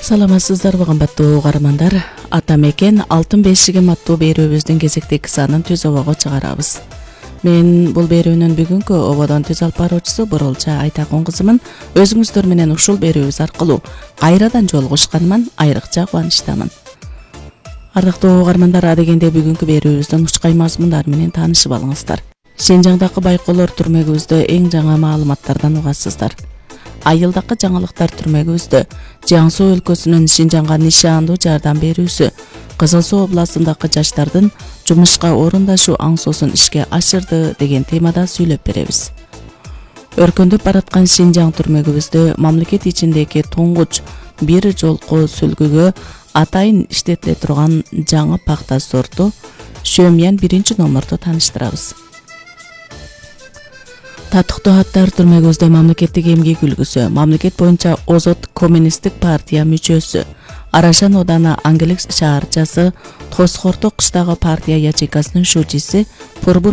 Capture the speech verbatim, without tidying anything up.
Саламатсыздарбы кымбаттуу угармандар. Ата мекен Алтын бешигим аттуу берүүбүздүн кезектеги санын түз обого чыгарабыз. Мен бул берүүнүн бүгүнкү ободон түз алып баруучусу Бурулча Айтакун кызымын. Өзүңүздөр менен ушул берүүбүз аркылуу кайрадан жолугушканыман айрыкча кубанычтамын. Ардактуу угармандар, адегенде бүгүнкү берүүбүздүн учкай мазмундары менен таанышып алыңыздар. Шинжаңдагы байкоолор түрмөгүбүздө эң жаңы маалыматтардан угасыздар. Айылдакы жаңылыктар түрмөгүбүздө Жаңсу өлкөсүнүн Шинжаңга нишандуу жардам берүүсү Кызыл Суу областындагы жаштардын жумушка орундашуу аңсоосун ишке ашырды деген темада сүйлөп беребиз. Өркөндөп бараткан Шинжаң түрмөгүбүздө мамлекет ичиндеги туңгуч бир жолку сүлгүгө атайын иштетиле турган жаңы пахта сорту Шөмиян биринчи номурду тааныштырабыз. Татыктуу аттар түрмөгүбүздө мамлекеттик эмгек үлгүсү, мамлекет боюнча Озот коммунисттик партия мүчөсү, Арашан ооданы Аңгелек шаарчасы, Тосхорто кыштагы партия ячейкасынын шүүчүсү